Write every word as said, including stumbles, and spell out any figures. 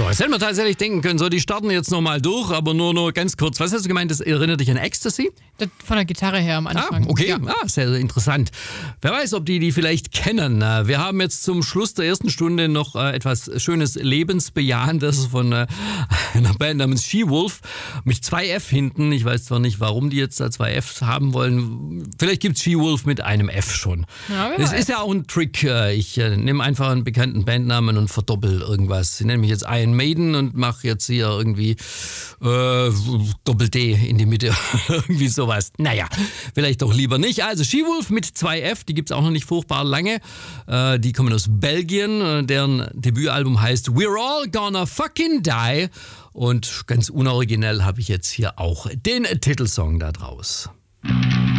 So, jetzt hätten wir tatsächlich denken können, so, die starten jetzt nochmal durch, aber nur, nur ganz kurz. Was hast du gemeint, das erinnert dich an Ecstasy? Das von der Gitarre her am Anfang. Ah, okay, Ja. ah, sehr, sehr interessant. Wer weiß, ob die die vielleicht kennen. Wir haben jetzt zum Schluss der ersten Stunde noch äh, etwas Schönes Lebensbejahendes von äh, einer Band namens She-Wolf mit zwei F hinten. Ich weiß zwar nicht, warum die jetzt da zwei F haben wollen. Vielleicht gibt es She-Wolf mit einem F schon. Ja, wer das weiß. ist ja auch ein Trick. Ich äh, nehme einfach einen bekannten Bandnamen und verdoppel irgendwas. Ich nenne mich jetzt Iron Maiden und mache jetzt hier irgendwie äh, Doppel-D in die Mitte. Irgendwie sowas. Naja, vielleicht doch lieber nicht. Also She-Wolf mit zwei F, die gibt es auch noch nicht furchtbar lange. Äh, die kommen aus Belgien. Äh, deren Debütalbum heißt We're All Gonna Fucking Die. Und ganz unoriginell habe ich jetzt hier auch den Titelsong da draus.